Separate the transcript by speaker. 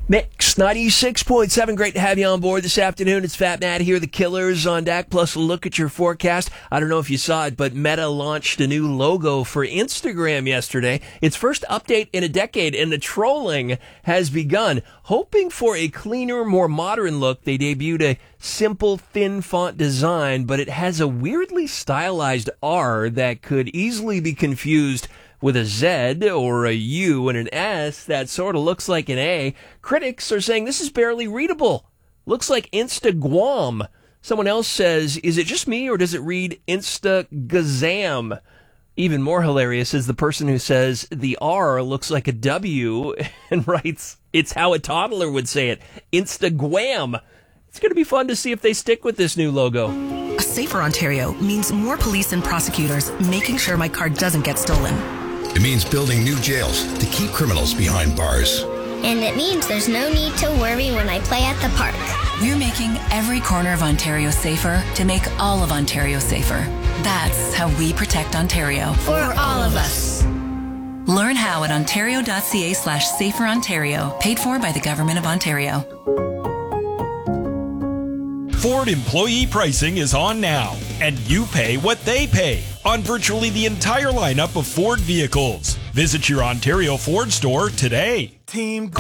Speaker 1: Mix 96.7. Great to have you on board this afternoon. It's Fat Matt here, the Killers on deck, plus a look at your forecast. I don't know if you saw it, but Meta launched a new logo for Instagram yesterday. Its first update in a decade, and the trolling has begun. Hoping for a cleaner, more modern look, they debuted a simple, thin font design, but it has a weirdly stylized R that could easily be confused with a Z or a U and an S that sort of looks like an A. Critics are saying this is barely readable. Looks like Instagram. Someone else says, is it just me or does it read Instagazam? Even more hilarious is the person who says the R looks like a W and writes, it's how a toddler would say it, Instagram. It's going to be fun to see if they stick with this new logo.
Speaker 2: A safer Ontario means more police and prosecutors making sure my car doesn't get stolen.
Speaker 3: It means building new jails to keep criminals behind bars.
Speaker 4: And it means there's no need to worry when I play at the park.
Speaker 5: We're making every corner of Ontario safer to make all of Ontario safer. That's how we protect Ontario.
Speaker 4: For all of us.
Speaker 5: Learn how at ontario.ca/saferontario. Paid for by the Government of Ontario.
Speaker 6: Ford employee pricing is on now, and you pay what they pay on virtually the entire lineup of Ford vehicles. Visit your Ontario Ford store today.